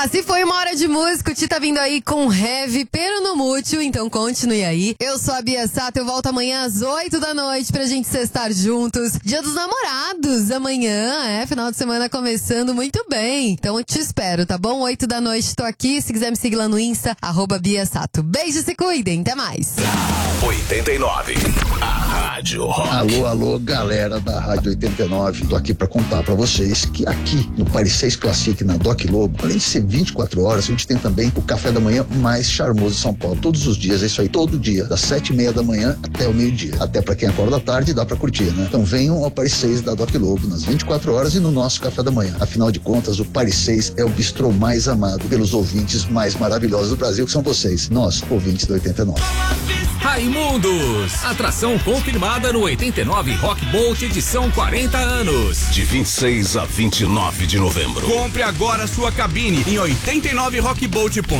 lá, se foi uma hora de música, o Ti tá vindo aí com Heavy, pero no mútil, então continue aí. Eu sou a Bia Sato, eu volto amanhã às 8 da noite pra gente sextar juntos. Dia dos Namorados, amanhã, final de semana começando muito bem. Então eu te espero, tá bom? 8 da noite, tô aqui, se quiser me seguir lá no Insta, @Bia Sato. Beijo, se cuidem, até mais. 89, a Rádio Rock. Alô, galera da Rádio 89. Tô aqui pra contar pra vocês que aqui no Paris 6 Classic, na Doc Lobo, além de ser 24 horas, a gente tem também o café da manhã mais charmoso de São Paulo. Todos os dias, é isso aí, todo dia, das 7:30 da manhã até o meio-dia. Até pra quem acorda à tarde, dá pra curtir, né? Então venham ao Paris 6 da Doc Lobo, nas 24 horas e no nosso café da manhã. Afinal de contas, o Paris 6 é o bistrô mais amado pelos ouvintes mais maravilhosos do Brasil, que são vocês, nós, ouvintes do 89. Raimundos, atração confirmada no 89 Rock Bolt edição 40 anos. De 26 a 29 de novembro. Compre agora sua cabine em 89rockbolt.com.br